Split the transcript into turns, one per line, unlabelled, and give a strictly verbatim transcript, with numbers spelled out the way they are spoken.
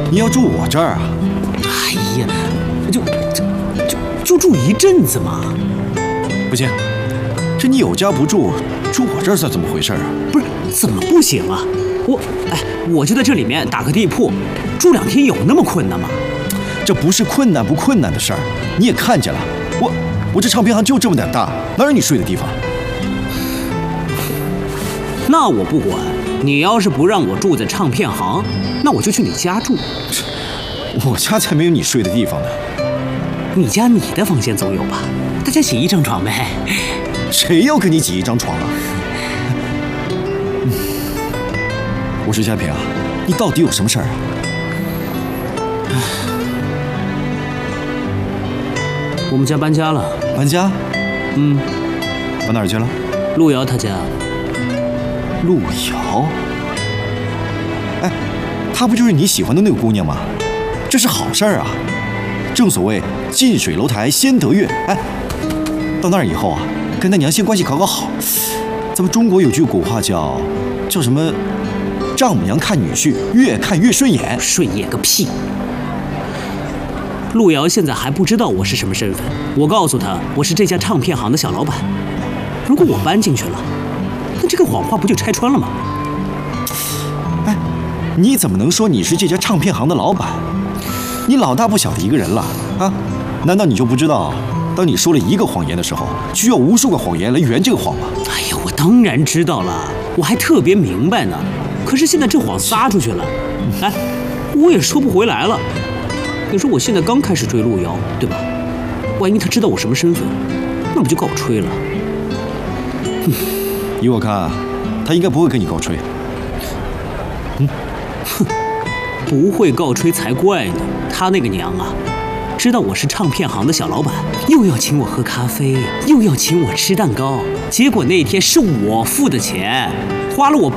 你要住我这儿啊？
哎呀，就就就就住一阵子嘛。
不行，这你有家不住，住我这儿算怎么回事啊？
不是，怎么不行啊？我哎，我就在这里面打个地铺，住两天有那么困难吗？
这不是困难不困难的事儿，你也看见了，我我这唱片行就这么点大，哪有你睡的地方？
那我不管，你要是不让我住在唱片行，那我就去你家住。
我家才没有你睡的地方呢。
你家你的房间总有吧？大家挤一张床呗。
谁要跟你挤一张床啊？嗯，我说佳平啊，你到底有什么事儿啊？
我们家搬家了。
搬家？
嗯。
搬哪儿去了？
路遥他家。
路遥？哎，她不就是你喜欢的那个姑娘吗？这是好事儿啊！正所谓近水楼台先得月。哎，到那儿以后啊，跟他娘先关系搞搞好。咱们中国有句古话叫叫什么？丈母娘看女婿，越看越顺眼。
顺眼个屁！路遥现在还不知道我是什么身份，我告诉他我是这家唱片行的小老板。如果我搬进去了，那这个谎话不就拆穿了吗？
哎，你怎么能说你是这家唱片行的老板？你老大不小的一个人了啊！难道你就不知道，当你说了一个谎言的时候，需要无数个谎言来圆这个谎吗？
哎呀，我当然知道了，我还特别明白呢。可是现在这谎撒出去了，哎，我也说不回来了。你说我现在刚开始追路遥，对吧？万一他知道我什么身份，那不就告吹了？
哼，依我看，他应该不会跟你告吹。
嗯，哼，不会告吹才怪呢。他那个娘啊，知道我是唱片行的小老板，又要请我喝咖啡，又要请我吃蛋糕，结果那天是我付的钱，花了我半